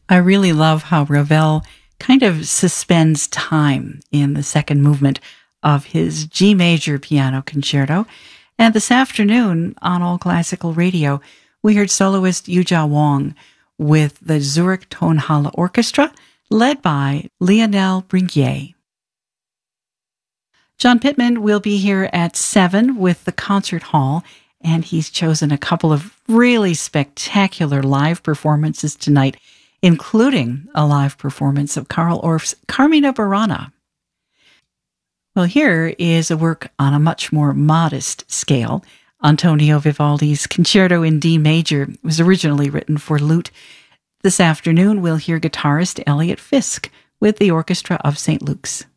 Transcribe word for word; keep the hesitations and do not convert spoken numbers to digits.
I really love how Ravel kind of suspends time in the second movement of his G major piano concerto. And this afternoon on All Classical Radio, we heard soloist Yujia Wang with the Zurich Tonhalle Orchestra, led by Lionel Bringuier. John Pittman will be here at seven with the concert hall, and he's chosen a couple of really spectacular live performances tonight, including a live performance of Carl Orff's Carmina Burana. Well, here is a work on a much more modest scale. Antonio Vivaldi's Concerto in D major was originally written for lute. This afternoon, we'll hear guitarist Elliot Fisk with the Orchestra of Saint Luke's.